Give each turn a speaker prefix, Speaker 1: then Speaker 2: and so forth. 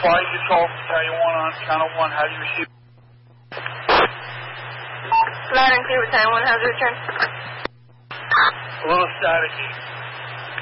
Speaker 1: flight, you call Battalion 1 on Channel 1. How do you receive?
Speaker 2: Loud and clear, Battalion 1. How's the return?
Speaker 1: A little staticky.